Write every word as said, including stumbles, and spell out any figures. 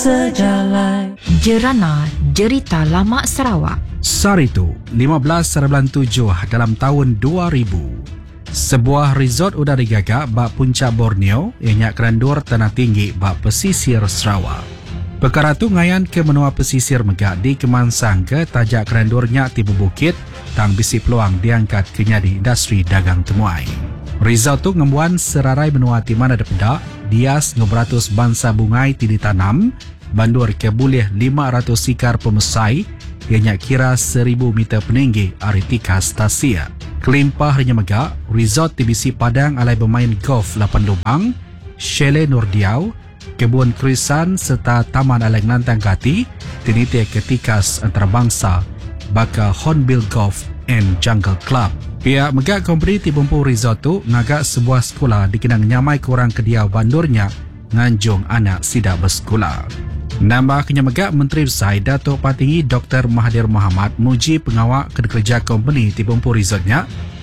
sejalan. Jerana Derita Lama Sarawak. Saritu, lima belas bulan tujuh dalam tahun dua ribu. Sebuah resort udara digagak bak puncak Borneo yang nyak kerandur tanah tinggi bak pesisir Sarawak. Perkara tu ngayan ke menua pesisir megak di Kemansang ke tajak kerandurnya tibu bukit tang bisi peluang diangkat ke nyadi industri dagang temuai. Resort tu ngembuan serarai benua ti mana ada pedak, dias beratus bangsa bungai ti ditanam, bandur ke boleh lima ratus sikar pemesai yang nyak kira seribu meter peninggi aritika stasia. Kelimpah hanya megak, resort ti bisi padang alai bermain golf lapan lubang, chalet Nordiau, kebun krisan serta taman alai nantang kati, tinite ketikas antarabangsa baka Hornbill Golf and Jungle Club. Pihak megak kompeni ti bumpu resort tu ngagak sebuah sekolah dikenang nyamai kurang kediau bandurnya nganjung anak sidak bersekolah. Nambah kenya megak Menteri Besar Datuk Patinggi Doktor Mahathir Mohamad muji pengawak kerja kompeni ti bumpu resortnya